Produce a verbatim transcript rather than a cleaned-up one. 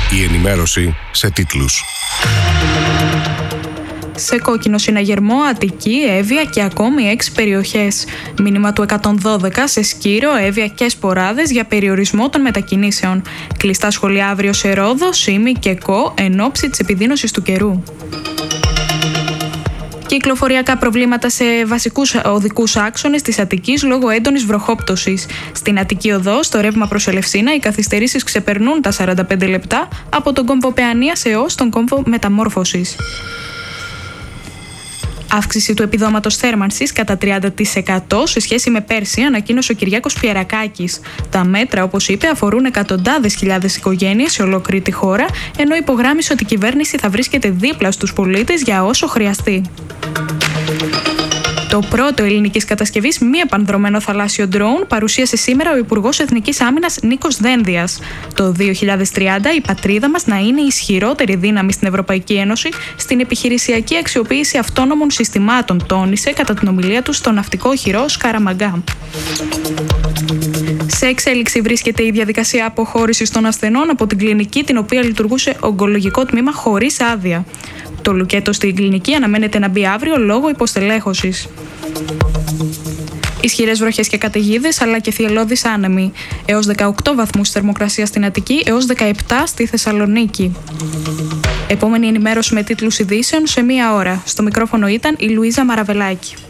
Η ενημέρωση σε τίτλους. Σε κόκκινο συναγερμό, Αττική, Εύβοια και ακόμη έξι περιοχές. Μήνυμα του εκατόν δώδεκα σε Σκύρο, Εύβοια και Σποράδες για περιορισμό των μετακινήσεων. Κλειστά σχολεία αύριο σε Ρόδο, Σύμη και Κο εν ώψη της επιδείνωσης του καιρού. Κυκλοφοριακά προβλήματα σε βασικούς οδικούς άξονες της Αττικής λόγω έντονης βροχόπτωσης. Στην Αττική Οδό, στο ρεύμα προς Ελευσίνα, οι καθυστερήσεις ξεπερνούν τα σαράντα πέντε λεπτά από τον κόμβο Παιανίας έως τον κόμβο Μεταμόρφωσης. Αύξηση του επιδόματος θέρμανσης κατά τριάντα τοις εκατό σε σχέση με πέρσι, ανακοίνωσε ο Κυριάκος Πιερακάκης. Τα μέτρα, όπως είπε, αφορούν εκατοντάδες χιλιάδες οικογένειες σε ολόκληρη τη χώρα, ενώ υπογράμμισε ότι η κυβέρνηση θα βρίσκεται δίπλα στους πολίτες για όσο χρειαστεί. Το πρώτο ελληνικής κατασκευής μη επανδρωμένο θαλάσσιο ντρόουν παρουσίασε σήμερα ο Υπουργός Εθνικής Άμυνας Νίκος Δένδιας. Το δύο χιλιάδες τριάντα η πατρίδα μας να είναι η ισχυρότερη δύναμη στην Ευρωπαϊκή Ένωση στην επιχειρησιακή αξιοποίηση αυτόνομων συστημάτων, τόνισε κατά την ομιλία του στο ναυτικό οχυρό Σκαραμαγκά. Σε εξέλιξη βρίσκεται η διαδικασία αποχώρησης των ασθενών από την κλινική την οποία λειτουργούσε ογκολογικό τμήμα χωρίς άδεια. Το λουκέτο στην κλινική αναμένεται να μπει αύριο λόγω υποστελέχωσης. Ισχυρές βροχές και καταιγίδες αλλά και θυελλώδεις άνεμοι. Έως δεκαοκτώ βαθμούς θερμοκρασία στην Αττική, έως δεκαεπτά στη Θεσσαλονίκη. Επόμενη ενημέρωση με τίτλους ειδήσεων σε μία ώρα. Στο μικρόφωνο ήταν η Λουίζα Μαραβελάκη.